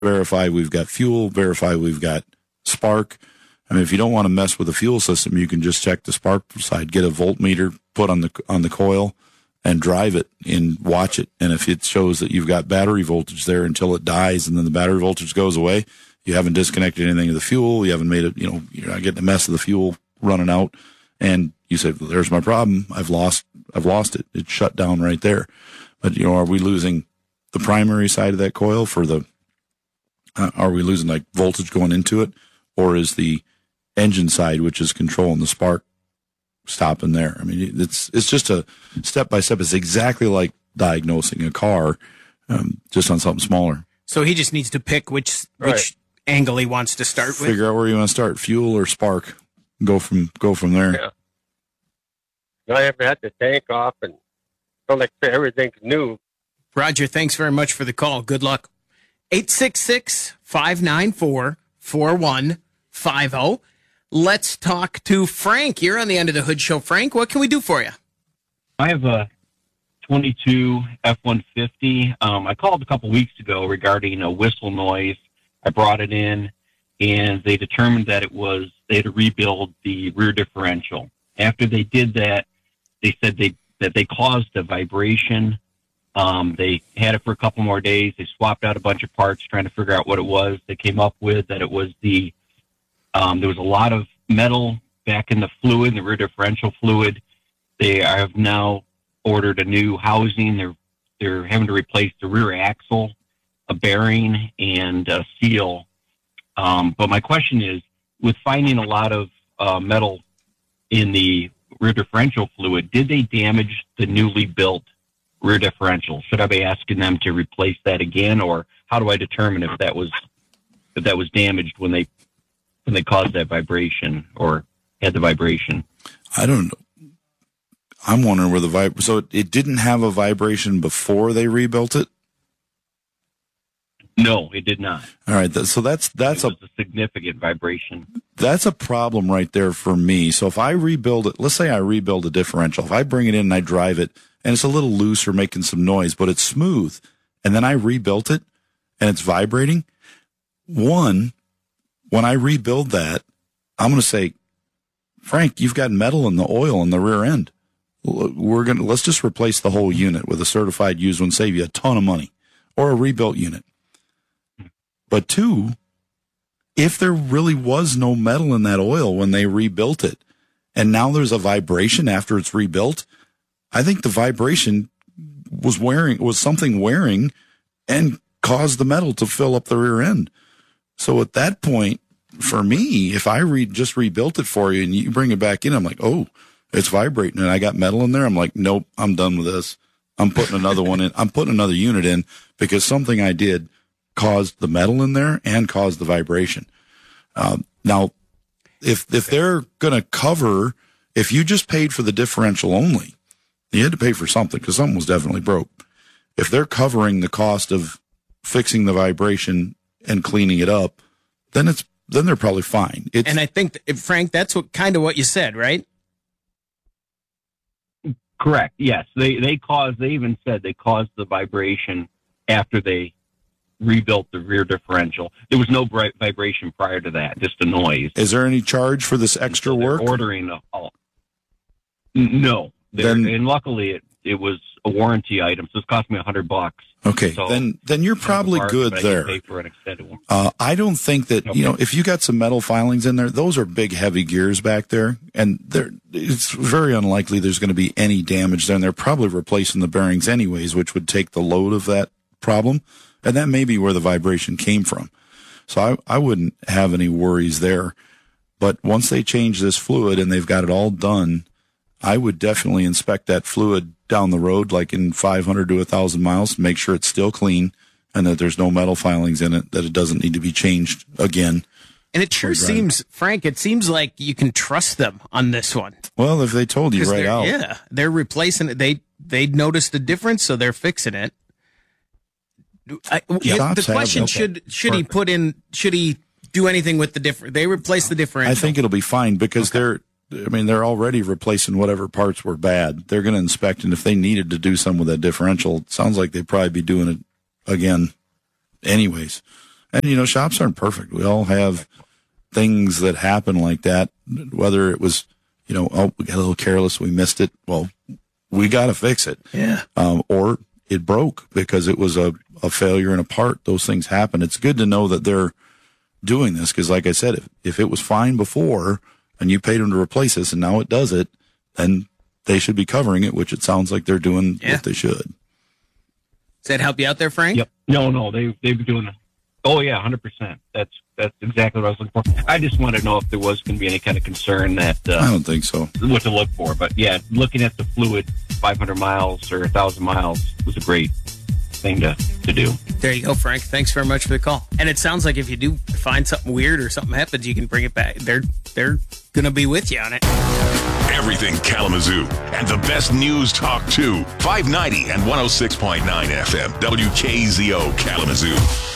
verify we've got fuel, verify we've got spark. I mean, if you don't want to mess with the fuel system, you can just check the spark side, get a voltmeter, put on the coil, and drive it and watch it. And if it shows that you've got battery voltage there until it dies and then the battery voltage goes away, you haven't disconnected anything of the fuel, you haven't made it, you're not getting a mess of the fuel running out, and you say, well, there's my problem. I've lost it. It's shut down right there. But, are we losing the primary side of that coil for are we losing like voltage going into it, or is the engine side, which is controlling the spark, stopping there? I mean, it's just a step by step. It's exactly like diagnosing a car, just on something smaller. So he just needs to pick which angle he wants to start with. Figure out where you want to start, fuel or spark. Go from there. Yeah. I ever had the tank off and felt like everything's new. Roger, thanks very much for the call. Good luck. 866-594-4150. Let's talk to Frank. You're on the End of the Hood Show. Frank, what can we do for you? I have a 22 F-150. I called a couple weeks ago regarding a whistle noise. I brought it in, and they determined that they had to rebuild the rear differential. After they did that, they said that they caused a vibration. They had it for a couple more days. They swapped out a bunch of parts trying to figure out what it was. They came up with that it was there was a lot of metal back in the fluid, the rear differential fluid. They have now ordered a new housing. They're having to replace the rear axle, a bearing, and a seal. But my question is, with finding a lot of metal in the rear differential fluid, did they damage the newly built rear differential? Should I be asking them to replace that again, or how do I determine if that was damaged when they caused that vibration or had the vibration? I don't know. I'm wondering where so it didn't have a vibration before they rebuilt it? No, it did not. All right, so that's a significant vibration. That's a problem right there for me. So if I rebuild it, let's say I rebuild a differential. If I bring it in and I drive it, and it's a little loose or making some noise, but it's smooth, and then I rebuilt it, and it's vibrating, when I rebuild that, I'm going to say, Frank, you've got metal in the oil in the rear end. Let's just replace the whole unit with a certified used one, save you a ton of money, or a rebuilt unit. But two, if there really was no metal in that oil when they rebuilt it, and now there's a vibration after it's rebuilt, I think the vibration was something wearing and caused the metal to fill up the rear end. So at that point, for me, if I just rebuilt it for you and you bring it back in, I'm like, oh, it's vibrating and I got metal in there. I'm like, nope, I'm done with this. I'm putting another one in. I'm putting another unit in because something I did caused the metal in there and caused the vibration. Now, if they're going to cover, if you just paid for the differential only, you had to pay for something because something was definitely broke. If they're covering the cost of fixing the vibration and cleaning it up, then they're probably fine. And I think, Frank, that's what you said, right? Correct. Yes. They even said they caused the vibration after they rebuilt the rear differential. There was no vibration prior to that, just a noise. Is there any charge for this extra work? Ordering no. And luckily it was a warranty item, so it cost me $100. Okay, so then you're probably good there. Pay for an extended one. I don't think that, if you got some metal filings in there, those are big, heavy gears back there, and it's very unlikely there's going to be any damage there, and they're probably replacing the bearings anyways, which would take the load of that problem, and that may be where the vibration came from. So I wouldn't have any worries there. But once they change this fluid and they've got it all done, I would definitely inspect that fluid down the road, like in 500 to 1,000 miles, make sure it's still clean and that there's no metal filings in it, that it doesn't need to be changed again. And it sure seems, Frank, it seems like you can trust them on this one. Well, if they told you right out. Yeah, they're replacing it. They noticed the difference, so they're fixing it. The question, should he do anything with the different? They replace the differential. I think it'll be fine because they're already replacing whatever parts were bad. They're going to inspect, and if they needed to do something with that differential, it sounds like they'd probably be doing it again anyways. And, shops aren't perfect. We all have things that happen like that, whether it was, we got a little careless, we missed it. Well, we got to fix it. Yeah. Or it broke because it was a failure in a part. Those things happen. It's good to know that they're doing this because, like I said, if it was fine before and you paid them to replace this and now it does it, then they should be covering it, which it sounds like they're doing what they should. Does that help you out there, Frank? Yep. No, they've been doing it. Oh, yeah, 100%. That's exactly what I was looking for. I just wanted to know if there was going to be any kind of concern that... I don't think so. What to look for. But, yeah, looking at the fluid 500 miles or 1,000 miles was a great thing to do. There you go, Frank. Thanks very much for the call. And it sounds like if you do find something weird or something happens, you can bring it back. They're going to be with you on it. Everything Kalamazoo and the best news talk too. 590 and 106.9 FM. WKZO Kalamazoo.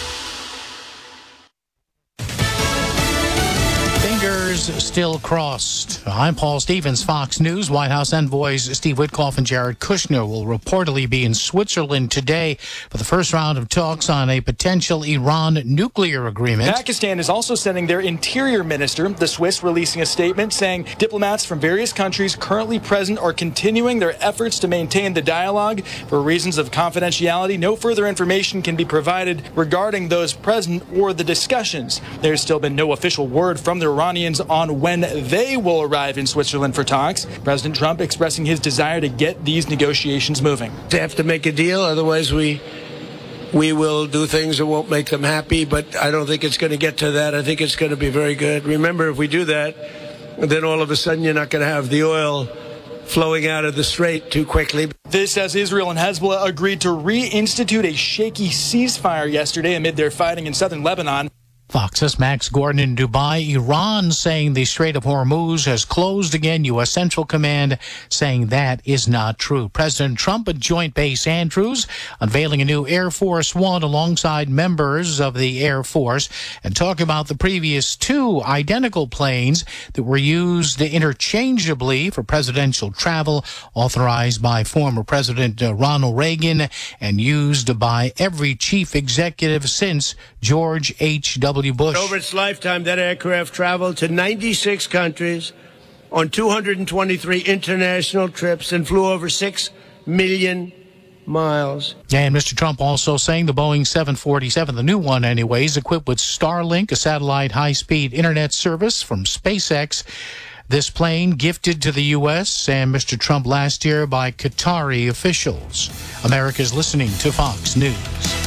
Fingers still crossed. I'm Paul Stevens, Fox News. White House envoys Steve Witkoff and Jared Kushner will reportedly be in Switzerland today for the first round of talks on a potential Iran nuclear agreement. Pakistan is also sending their interior minister, the Swiss, releasing a statement saying diplomats from various countries currently present are continuing their efforts to maintain the dialogue. For reasons of confidentiality, no further information can be provided regarding those present or the discussions. There's still been no official word from the Iranians on when they will arrive in Switzerland for talks. President Trump expressing his desire to get these negotiations moving. They have to make a deal, otherwise we will do things that won't make them happy, but I don't think it's going to get to that. I think it's going to be very good. Remember, if we do that, then all of a sudden you're not going to have the oil flowing out of the strait too quickly. This as Israel and Hezbollah agreed to reinstitute a shaky ceasefire yesterday amid their fighting in southern Lebanon. Fox's Max Gordon in Dubai. Iran saying the Strait of Hormuz has closed again. U.S. Central Command saying that is not true. President Trump at Joint Base Andrews unveiling a new Air Force One alongside members of the Air Force and talking about the previous two identical planes that were used interchangeably for presidential travel, authorized by former President Ronald Reagan and used by every chief executive since George H.W. Bush. Over its lifetime, that aircraft traveled to 96 countries on 223 international trips and flew over 6 million miles. And Mr. Trump also saying the Boeing 747, the new one anyways, equipped with Starlink, a satellite high-speed internet service from SpaceX. This plane gifted to the U.S. and Mr. Trump last year by Qatari officials. America's listening to Fox News.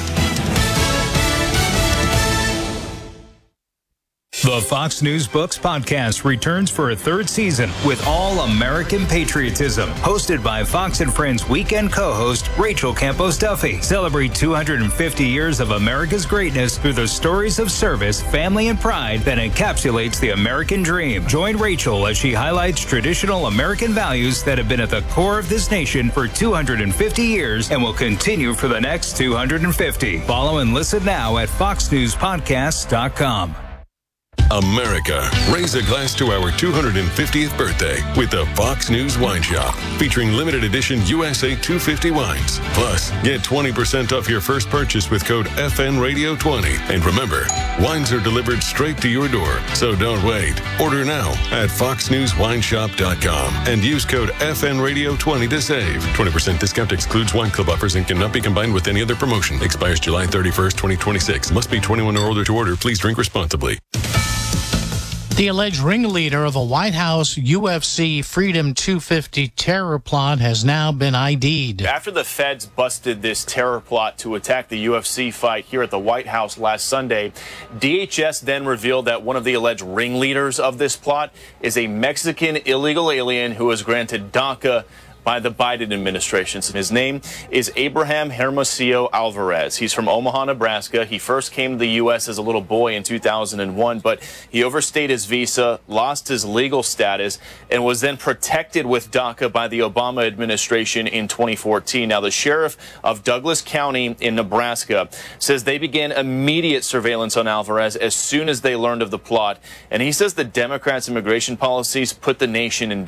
The Fox News Books podcast returns for a third season with all American patriotism. Hosted by Fox and Friends weekend co-host Rachel Campos Duffy. Celebrate 250 years of America's greatness through the stories of service, family, and pride that encapsulates the American dream. Join Rachel as she highlights traditional American values that have been at the core of this nation for 250 years and will continue for the next 250. Follow and listen now at foxnewspodcasts.com. America, raise a glass to our 250th birthday with the Fox News Wine Shop, featuring limited edition USA 250 wines. Plus, get 20% off your first purchase with code FNRadio20. And remember, wines are delivered straight to your door, so don't wait. Order now at foxnewswineshop.com and use code FNRadio20 to save. 20% discount excludes wine club offers and cannot be combined with any other promotion. Expires July 31st, 2026. Must be 21 or older to order. Please drink responsibly. The alleged ringleader of a White House UFC Freedom 250 terror plot has now been ID'd. After the feds busted this terror plot to attack the UFC fight here at the White House last Sunday, DHS then revealed that one of the alleged ringleaders of this plot is a Mexican illegal alien who was granted DACA by the Biden administration. His name is Abraham Hermosillo Alvarez. He's from Omaha, Nebraska. He first came to the U.S. as a little boy in 2001, but he overstayed his visa, lost his legal status, and was then protected with DACA by the Obama administration in 2014. Now, the sheriff of Douglas County in Nebraska says they began immediate surveillance on Alvarez as soon as they learned of the plot, and he says the Democrats' immigration policies put the nation in danger.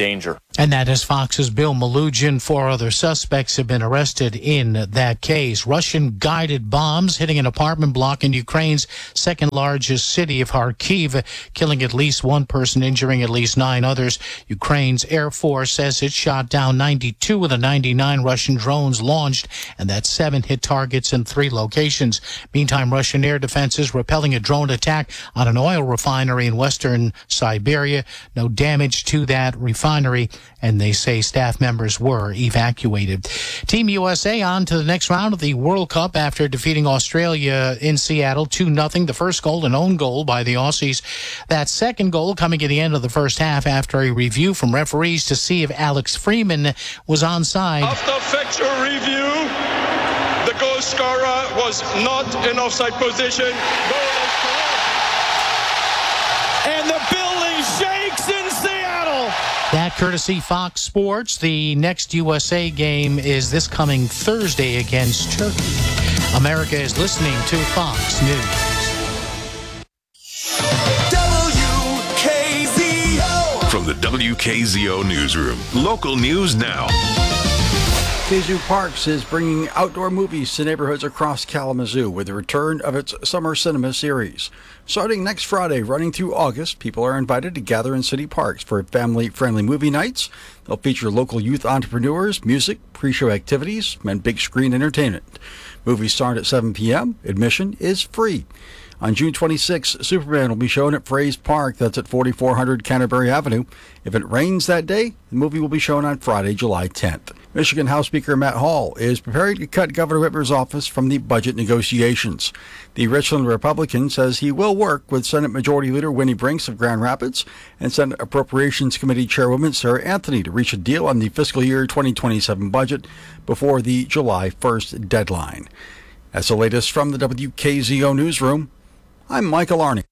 And that is Fox's Bill Malugin. 4 other suspects have been arrested in that case. Russian-guided bombs hitting an apartment block in Ukraine's second-largest city of Kharkiv, killing at least 1 person, injuring at least 9 others. Ukraine's Air Force says it shot down 92 of the 99 Russian drones launched, and that 7 hit targets in 3 locations. Meantime, Russian air defenses repelling a drone attack on an oil refinery in western Siberia. No damage to that refinery, and they say staff members were evacuated. Team USA on to the next round of the World Cup after defeating Australia in Seattle 2-0. The first goal, an own goal by the Aussies. That second goal coming at the end of the first half after a review from referees to see if Alex Freeman was onside. After factual review, the goal scorer was not in offside position. And the building shakes in Seattle. That courtesy Fox Sports. The next USA game is this coming Thursday against Turkey. America is listening to Fox News. WKZO. From the WKZO Newsroom, local news now. Kalamazoo Parks is bringing outdoor movies to neighborhoods across Kalamazoo with the return of its Summer Cinema series. Starting next Friday, running through August, people are invited to gather in city parks for family-friendly movie nights. They'll feature local youth entrepreneurs, music, pre-show activities, and big screen entertainment. Movies start at 7 p.m. Admission is free. On June 26, Superman will be shown at Fraze Park. That's at 4400 Canterbury Avenue. If it rains that day, the movie will be shown on Friday, July 10th. Michigan House Speaker Matt Hall is preparing to cut Governor Whitmer's office from the budget negotiations. The Richland Republican says he will work with Senate Majority Leader Winnie Brinks of Grand Rapids and Senate Appropriations Committee Chairwoman Sarah Anthony to reach a deal on the fiscal year 2027 budget before the July 1st deadline. That's the latest from the WKZO Newsroom. I'm Michael Arney.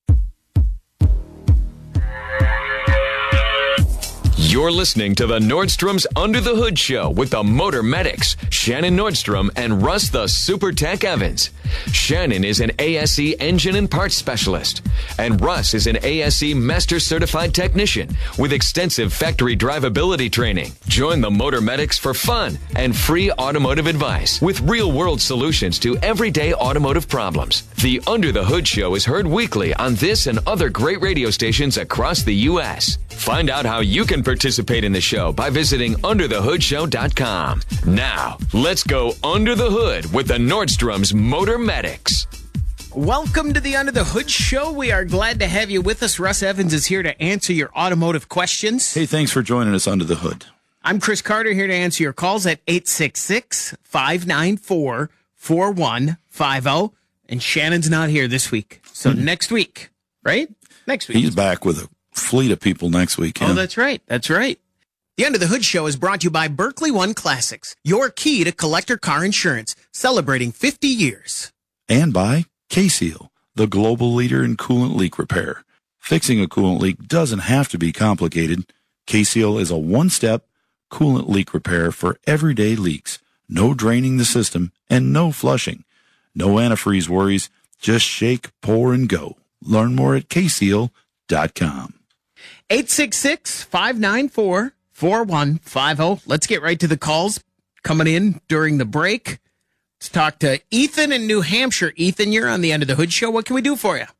You're listening to the Nordstrom's Under the Hood Show with the Motor Medics, Shannon Nordstrom and Russ the Super Tech Evans. Shannon is an ASE engine and parts specialist, and Russ is an ASE Master Certified Technician with extensive factory drivability training. Join the Motor Medics for fun and free automotive advice with real-world solutions to everyday automotive problems. The Under the Hood Show is heard weekly on this and other great radio stations across the U.S. Find out how you can participate in the show by visiting underthehoodshow.com. Now, let's go under the hood with the Nordstrom's Motor Medics. Welcome to the Under the Hood Show. We are glad to have you with us. Russ Evans is here to answer your automotive questions. Hey, thanks for joining us under the hood. I'm Chris Carter here to answer your calls at 866-594-4150. And Shannon's not here this week. So next week, right? Next week. He's back with a fleet of people next week. Oh, that's right. That's right. The Under the Hood Show is brought to you by Berkeley One Classics, your key to collector car insurance, celebrating 50 years. And by K-Seal, the global leader in coolant leak repair. Fixing a coolant leak doesn't have to be complicated. K-Seal is a one-step coolant leak repair for everyday leaks. No draining the system and no flushing. No antifreeze worries. Just shake, pour, and go. Learn more at kseal.com. 866-594-4150. Let's get right to the calls coming in during the break. Let's talk to Ethan in New Hampshire. Ethan, you're on the Under the Hood Show. What can we do for you?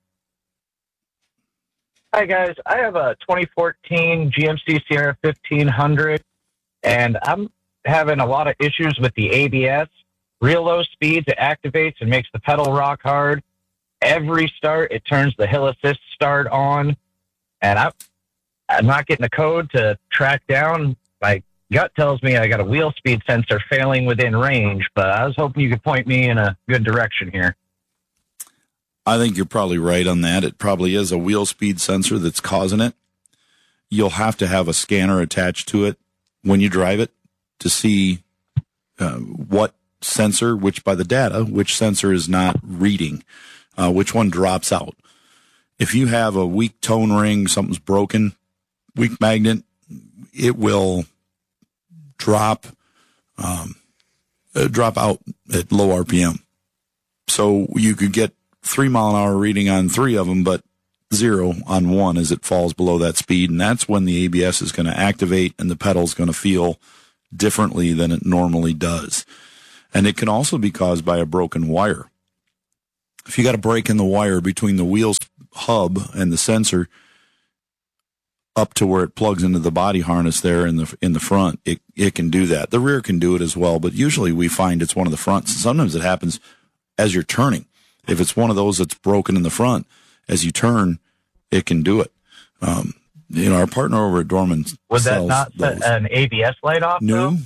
Hi, guys. I have a 2014 GMC Sierra 1500, and I'm having a lot of issues with the ABS. Real low speeds, it activates and makes the pedal rock hard. Every start, it turns the hill assist start on, and I'm not getting a code to track down. My gut tells me I got a wheel speed sensor failing within range, but I was hoping you could point me in a good direction here. I think you're probably right on that. It probably is a wheel speed sensor that's causing it. You'll have to have a scanner attached to it when you drive it to see what sensor, which by the data, which sensor is not reading, which one drops out. If you have a weak tone ring, something's broken, weak magnet, it will drop out at low RPM. So you could get 3 mile an hour reading on 3 of them, but zero on 1 as it falls below that speed, and that's when the ABS is going to activate and the pedal's going to feel differently than it normally does. And it can also be caused by a broken wire. If you got a break in the wire between the wheel's hub and the sensor up to where it plugs into the body harness there in the front, it can do that. The rear can do it as well, but usually we find it's one of the fronts. Sometimes it happens as you're turning. If it's one of those that's broken in the front, as you turn, it can do it. Our partner over at Dorman Would that sells not those. set an ABS light off? No.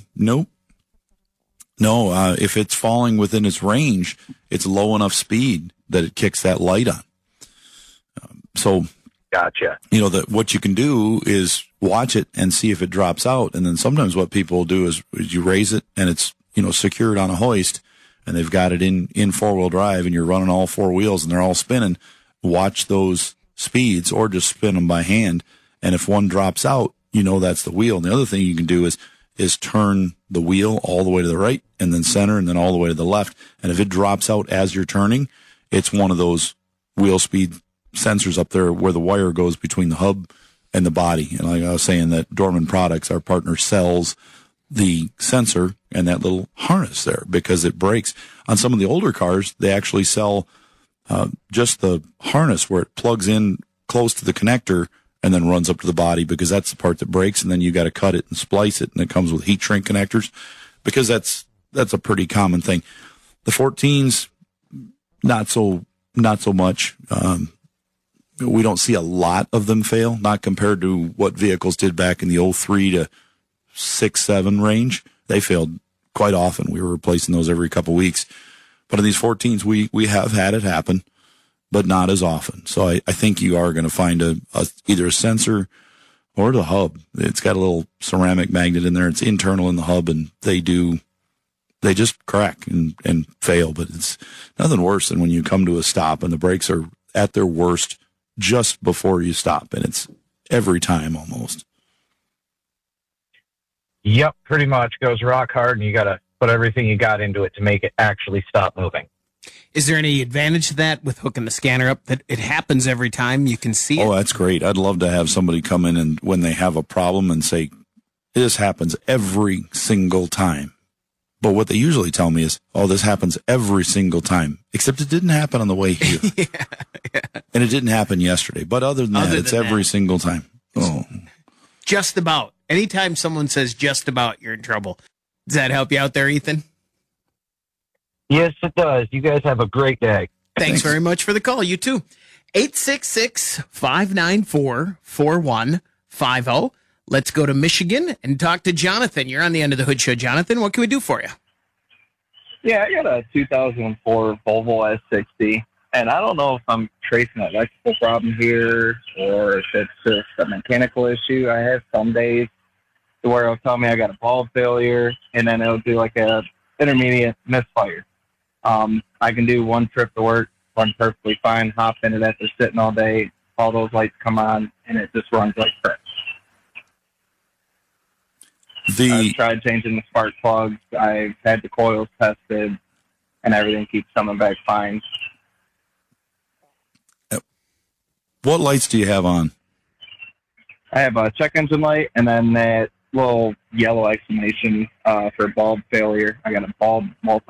If it's falling within its range, it's low enough speed that it kicks that light on. Gotcha. What you can do is watch it and see if it drops out. And then sometimes what people do is you raise it and it's, secured on a hoist and they've got it in four-wheel drive and you're running all four wheels and they're all spinning. Watch those speeds or just spin them by hand. And if one drops out, that's the wheel. And the other thing you can do is turn the wheel all the way to the right and then center and then all the way to the left. And if it drops out as you're turning, it's one of those wheel speed sensors up there where the wire goes between the hub and the body. And like I was saying, that Dorman Products, our partner, sells the sensor and that little harness there because it breaks. On some of the older cars, they actually sell just the harness where it plugs in close to the connector and then runs up to the body, because that's the part that breaks, and then you got to cut it and splice it, and it comes with heat shrink connectors, because that's a pretty common thing. The 14s, not so much. We don't see a lot of them fail, not compared to what vehicles did back in the 03 to 6-7 range. They failed quite often. We were replacing those every couple weeks. But in these 14s, we have had it happen, but not as often. So I think you are going to find either a sensor or the hub. It's got a little ceramic magnet in there. It's internal in the hub, and they just crack and fail. But it's nothing worse than when you come to a stop and the brakes are at their worst just before you stop, and it's every time almost. Yep, pretty much goes rock hard, and you got to put everything you got into it to make it actually stop moving. Is there any advantage to that with hooking the scanner up, that it happens every time you can see it? Oh, that's great. I'd love to have somebody come in and when they have a problem and say, this happens every single time. But what they usually tell me is, this happens every single time, except it didn't happen on the way here. Yeah. And it didn't happen yesterday. But other than that, it's every single time. Oh, just about. Anytime someone says just about, you're in trouble. Does that help you out there, Ethan? Yes, it does. You guys have a great day. Thanks very much for the call. You too. 866-594-4150. Let's go to Michigan and talk to Jonathan. You're on the End of the Hood Show. Jonathan, what can we do for you? Yeah, I got a 2004 Volvo S60, and I don't know if I'm tracing an electrical problem here or if it's just a mechanical issue. I have some days where it'll tell me I got a bulb failure, and then it'll do like a intermediate misfire. I can do one trip to work, run perfectly fine, hop into that, they're sitting all day, all those lights come on, and it just runs like crap. I've tried changing the spark plugs, I've had the coils tested, and everything keeps coming back fine. What lights do you have on? I have a check engine light, and then that little yellow exclamation for bulb failure. I got a bulb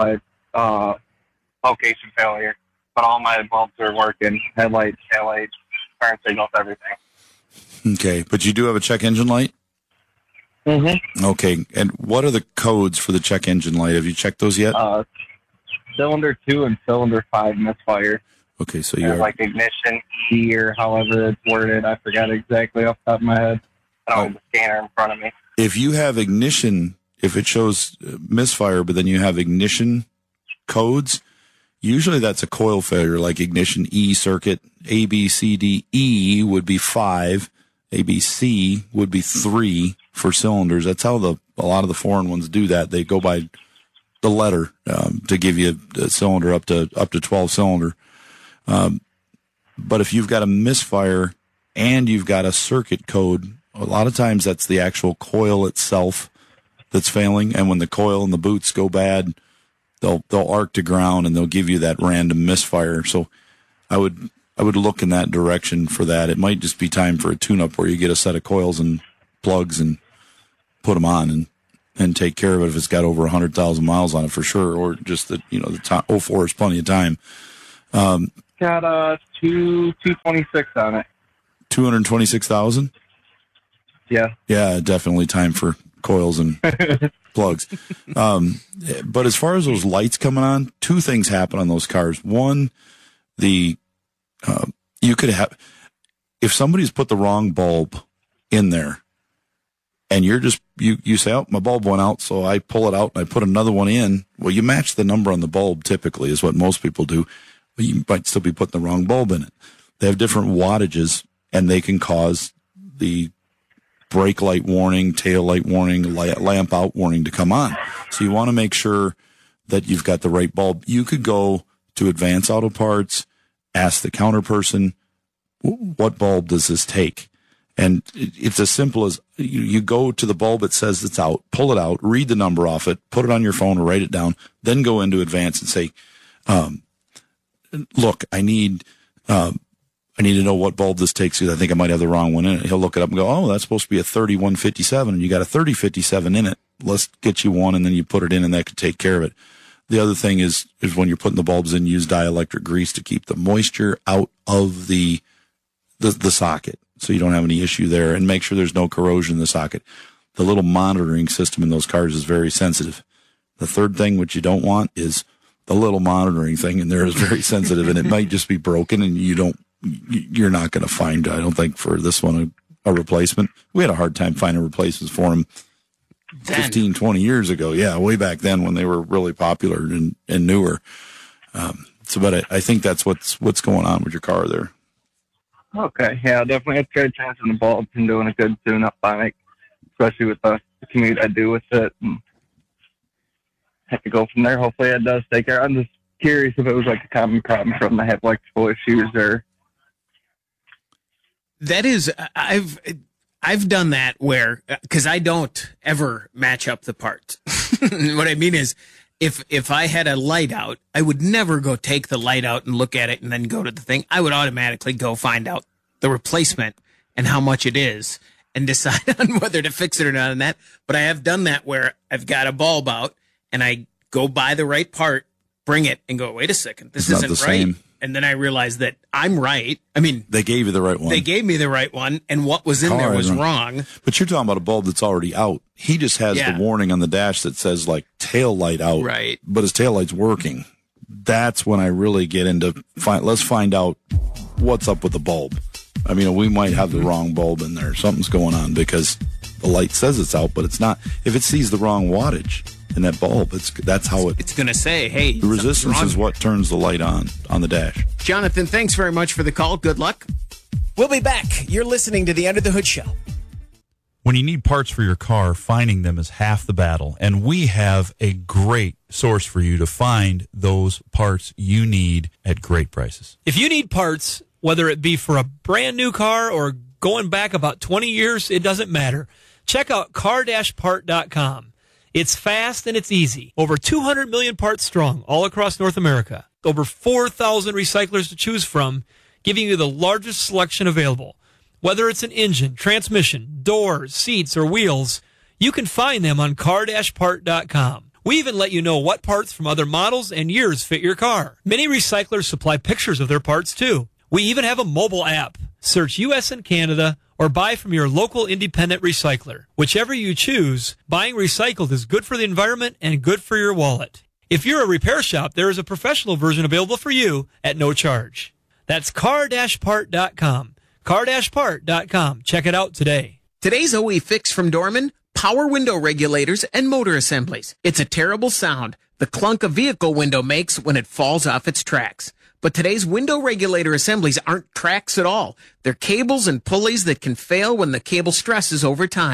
location failure, but all my bulbs are working. Headlights, taillights, turn signals, everything. Okay, but you do have a check engine light? Mm-hmm. Okay, and what are the codes for the check engine light? Have you checked those yet? Cylinder 2 and cylinder 5 misfire. Okay, so you're like ignition E or however it's worded. I forgot exactly off the top of my head. I don't have the scanner in front of me. If you have ignition, if it shows misfire, but then you have ignition codes, usually that's a coil failure, like ignition E circuit. A, B, C, D, E would be 5. A, B, C would be 3 for cylinders. That's how a lot of the foreign ones do that. They go by the letter to give you a cylinder up to 12 cylinder. But if you've got a misfire and you've got a circuit code, a lot of times that's the actual coil itself that's failing. And when the coil and the boots go bad, they'll arc to ground and they'll give you that random misfire. So I would I would look in that direction for that. It might just be time for a tune-up where you get a set of coils and plugs and put them on and take care of it if it's got over 100,000 miles on it for sure, or just that, the time, 04 is plenty of time. Got 226 on it. 226,000? Yeah. Yeah, definitely time for coils and plugs. But as far as those lights coming on, two things happen on those cars. One, you could have, if somebody's put the wrong bulb in there and you're just, you say, oh, my bulb went out, so I pull it out and I put another one in. Well, you match the number on the bulb typically is what most people do, but you might still be putting the wrong bulb in it. They have different wattages and they can cause the brake light warning, tail light warning, lamp out warning to come on. So you want to make sure that you've got the right bulb. You could go to Advance Auto Parts, ask the counter person, what bulb does this take? And it's as simple as you go to the bulb that says it's out, pull it out, read the number off it, put it on your phone or write it down, then go into Advance and say, look, I need to know what bulb this takes because I think I might have the wrong one in it. He'll look it up and go, oh, that's supposed to be a 3157 and you got a 3057 in it. Let's get you one, and then you put it in and that could take care of it. The other thing is when you're putting the bulbs in, use dielectric grease to keep the moisture out of the socket so you don't have any issue there, and make sure there's no corrosion in the socket. The little monitoring system in those cars is very sensitive. The third thing, which you don't want, is the little monitoring thing in there is very sensitive, and it might just be broken, and you're not going to find, I don't think, for this one, a replacement. We had a hard time finding replacements for them 15, 20 years ago. Yeah, way back then when they were really popular and newer. But I think that's what's going on with your car there. Okay, yeah, definitely have to try changing the bulbs and doing a good tune-up on it, especially with the commute I do with it. And have to go from there. Hopefully it does take care. I'm just curious if it was like a common problem from the electrical issues or. That is, I've done that where, because I don't ever match up the parts. What I mean is, if I had a light out, I would never go take the light out and look at it and then go to the thing. I would automatically go find out the replacement and how much it is and decide on whether to fix it or not on that. But I have done that where I've got a bulb out and I go buy the right part, bring it, and go, wait a second, this isn't right. Same. And then I realized that I'm right. I mean, they gave you the right one. They gave me the right one, and what was in there was wrong. But you're talking about a bulb that's already out. He just has the warning on the dash that says like tail light out, right? But his tail light's working. That's when I really get into let's find out what's up with the bulb. I mean, we might have the wrong bulb in there. Something's going on because the light says it's out, but it's not. If it sees the wrong wattage in that bulb, that's how it's going to say, hey, the resistance is what turns the light on the dash. Jonathan, thanks very much for the call. Good luck. We'll be back. You're listening to the Under the Hood Show. When you need parts for your car, finding them is half the battle, and we have a great source for you to find those parts you need at great prices. If you need parts, whether it be for a brand new car or going back about 20 years, it doesn't matter. Check out car-part.com. It's fast and it's easy. Over 200 million parts strong all across North America. Over 4,000 recyclers to choose from, giving you the largest selection available. Whether it's an engine, transmission, doors, seats, or wheels, you can find them on car-part.com. We even let you know what parts from other models and years fit your car. Many recyclers supply pictures of their parts too. We even have a mobile app. Search U.S. and Canada or buy from your local independent recycler. Whichever you choose, buying recycled is good for the environment and good for your wallet. If you're a repair shop, there is a professional version available for you at no charge. That's car-part.com. car-part.com. Check it out today. Today's OE fix from Dorman, power window regulators and motor assemblies. It's a terrible sound the clunk a vehicle window makes when it falls off its tracks. But today's window regulator assemblies aren't tracks at all. They're cables and pulleys that can fail when the cable stresses over time.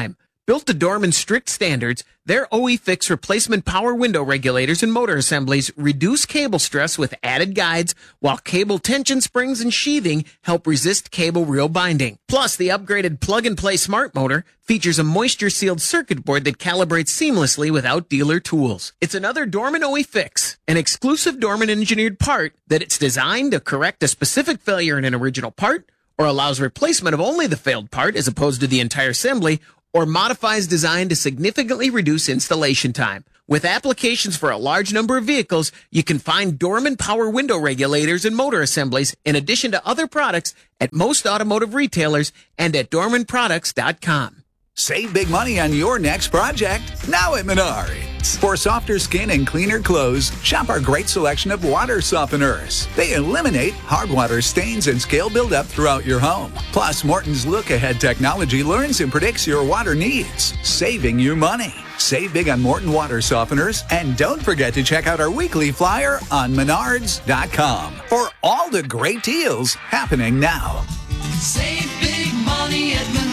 Built to Dorman's strict standards, their OE-Fix replacement power window regulators and motor assemblies reduce cable stress with added guides, while cable tension springs and sheathing help resist cable reel binding. Plus, the upgraded plug-and-play smart motor features a moisture-sealed circuit board that calibrates seamlessly without dealer tools. It's another Dorman OE-Fix, an exclusive Dorman-engineered part that it's designed to correct a specific failure in an original part, or allows replacement of only the failed part as opposed to the entire assembly, or modifies design to significantly reduce installation time. With applications for a large number of vehicles, you can find Dorman power window regulators and motor assemblies in addition to other products at most automotive retailers and at dormanproducts.com. Save big money on your next project now at Menards. For softer skin and cleaner clothes, shop our great selection of water softeners. They eliminate hard water stains and scale buildup throughout your home. Plus, Morton's look-ahead technology learns and predicts your water needs, saving you money. Save big on Morton water softeners, and don't forget to check out our weekly flyer on Menards.com for all the great deals happening now. Save big money at Menards.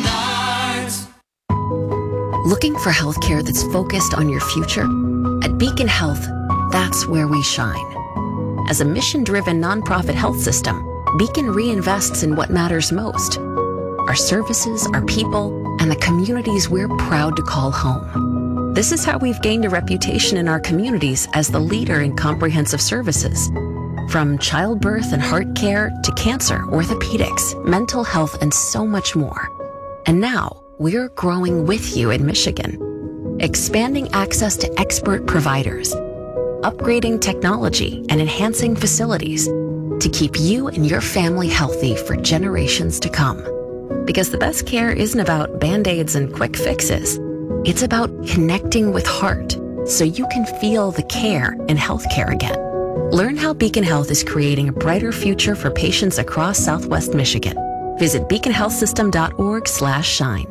Looking for healthcare that's focused on your future? At Beacon Health, that's where we shine. As a mission-driven nonprofit health system, Beacon reinvests in what matters most: our services, our people, and the communities we're proud to call home. This is how we've gained a reputation in our communities as the leader in comprehensive services. From childbirth and heart care to cancer, orthopedics, mental health, and so much more. And now, we're growing with you in Michigan, expanding access to expert providers, upgrading technology, and enhancing facilities to keep you and your family healthy for generations to come. Because the best care isn't about Band-Aids and quick fixes. It's about connecting with heart so you can feel the care in healthcare again. Learn how Beacon Health is creating a brighter future for patients across Southwest Michigan. Visit beaconhealthsystem.org/shine.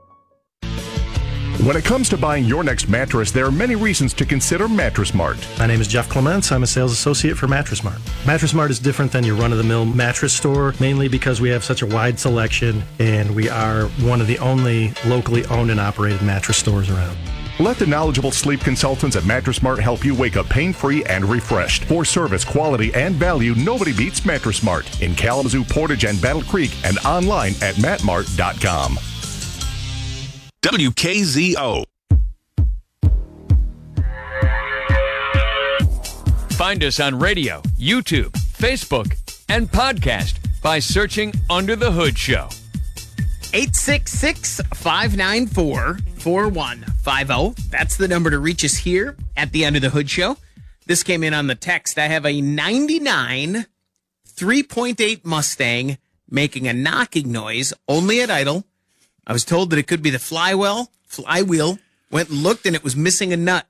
When it comes to buying your next mattress, there are many reasons to consider Mattress Mart. My name is Jeff Clements. I'm a sales associate for Mattress Mart. Mattress Mart is different than your run-of-the-mill mattress store, mainly because we have such a wide selection and we are one of the only locally owned and operated mattress stores around. Let the knowledgeable sleep consultants at Mattress Mart help you wake up pain-free and refreshed. For service, quality, and value, nobody beats Mattress Mart in Kalamazoo, Portage, and Battle Creek, and online at mattmart.com. WKZO. Find us on radio, YouTube, Facebook, and podcast by searching Under the Hood Show. 866-594-4150. That's the number to reach us here at the Under the Hood Show. This came in on the text. I have a 99 3.8 Mustang making a knocking noise only at idle. I was told that it could be the flywheel. Went and looked, and it was missing a nut.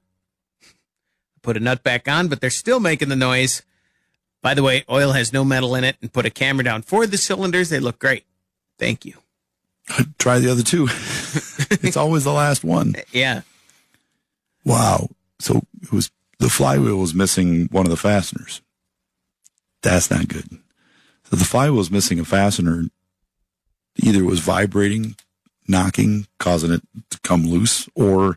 Put a nut back on, but they're still making the noise. By the way, oil has no metal in it, and put a camera down for the cylinders. They look great. Thank you. Try the other two. It's always the last one. Yeah. Wow. So it was the flywheel was missing one of the fasteners. That's not good. So the flywheel was missing a fastener. Either it was vibrating, knocking, causing it to come loose, or,